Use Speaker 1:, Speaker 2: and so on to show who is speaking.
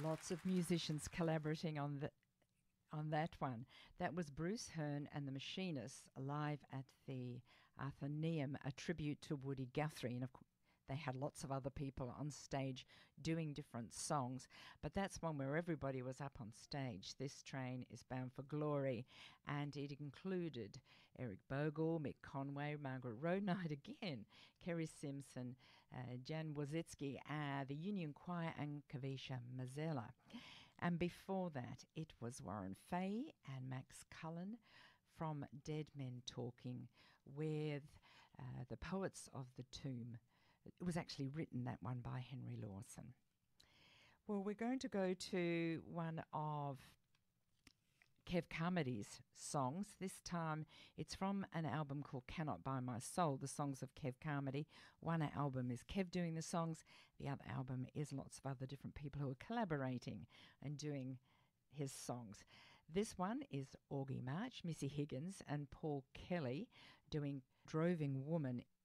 Speaker 1: Lots of musicians collaborating on that one. That was Bruce Hearn and the Machinists live at the Athenaeum, a tribute to Woody Guthrie. And of course, they had lots of other people on stage doing different songs, but that's one where everybody was up on stage. This Train is Bound for Glory, and it included Eric Bogle, Mick Conway, Margaret Road-Knight again, Kerry Simpson, Jan Wozitsky, the Union Choir, and Kavisha Mazzella. And before that, it was Warren Fay and Max Cullen from Dead Men Talking with The Poets of the Tomb. It was actually written, that one, by Henry Lawson. Well, we're going to go to one of Kev Carmody's songs. This time it's from an album called Cannot Buy My Soul, the songs of Kev Carmody. One album is Kev doing the songs. The other album is lots of other different people who are collaborating and doing his songs. This one is Augie March, Missy Higgins and Paul Kelly doing Droving Woman